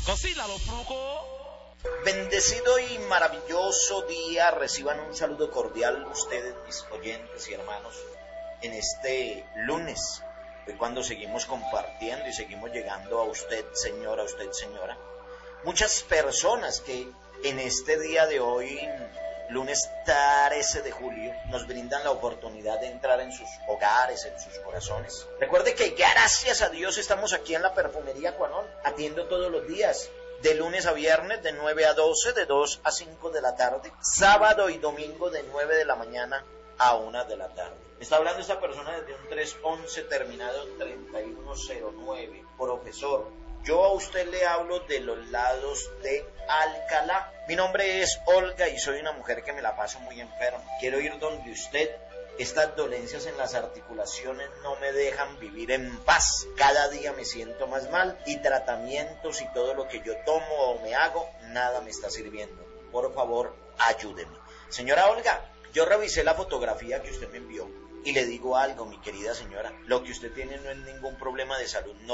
Così la lo fruco. Bendecido y maravilloso día, reciban un saludo cordial ustedes, mis oyentes y hermanos, en este lunes, hoy cuando seguimos compartiendo y seguimos llegando a usted, señora, muchas personas que en este día de hoy, lunes 13 de julio, nos brindan la oportunidad de entrar en sus hogares, en sus corazones. Recuerde que gracias a Dios estamos aquí en la Perfumería Cuanón, atiendo todos los días, de lunes a viernes, de 9 a 12, de 2 a 5 de la tarde, sábado y domingo de 9 de la mañana a 1 de la tarde. Me está hablando esta persona desde un 311 terminado en 3109, profesor. Yo a usted le hablo de los lados de Alcalá. Mi nombre es Olga y soy una mujer que me la paso muy enferma. Quiero ir donde usted. Estas dolencias en las articulaciones no me dejan vivir en paz. Cada día me siento más mal y tratamientos y todo lo que yo tomo o me hago, nada me está sirviendo. Por favor, ayúdeme. Señora Olga, yo revisé la fotografía que usted me envió y le digo algo, mi querida señora. Lo que usted tiene no es ningún problema de salud, no.